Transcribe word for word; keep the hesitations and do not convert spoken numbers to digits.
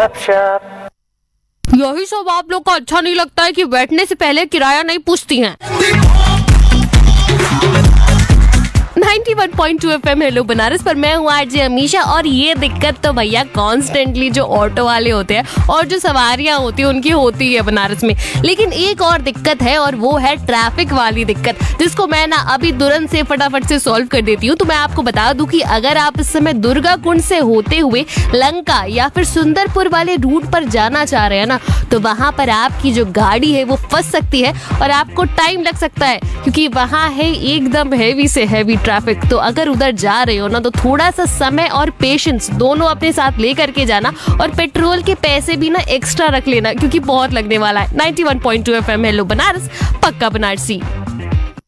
गपशप। यही सब आप लोग को अच्छा नहीं लगता है कि बैठने से पहले किराया नहीं पूछती हैं। Ninety one point two F M hello Banaras पर मैं हूँ आरजे अमीशा। और ये दिक्कत तो भैया कॉन्स्टेंटली जो ऑटो वाले होते हैं और जो सवारियां होती हैं उनकी होती है बनारस में। लेकिन एक और दिक्कत है और वो है ट्रैफिक वाली दिक्कत, जिसको मैं ना अभी तुरंत से फटाफट से सॉल्व कर देती हूँ। तो मैं आपको बता दूं कि अगर आप इस समय दुर्गा कुंड से होते हुए लंका या फिर सुंदरपुर वाले रूट पर जाना चाह रहे हैं ना, तो वहां पर आपकी जो गाड़ी है वो फंस सकती है और आपको टाइम लग सकता है, क्योंकि वहां है एकदम हैवी से हैवी ट्रैफिक। तो अगर उधर जा रहे हो ना तो थोड़ा सा समय और पेशेंस दोनों अपने साथ लेकर के जाना, और पेट्रोल के पैसे भी ना एक्स्ट्रा रख लेना, क्योंकि बहुत लगने वाला है। Ninety one point two F M hello Banaras, पक्का बनारसी।